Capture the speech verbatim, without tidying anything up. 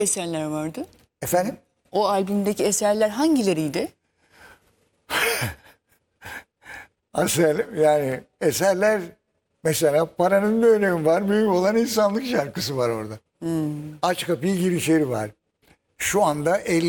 eserler vardı? Efendim? O albümdeki eserler hangileriydi? Eser, yani eserler mesela paranın ne önemi var? Mühim olan insanlık şarkısı var orada. Hmm. Aç kapıyı gir içeri var. Şu anda elli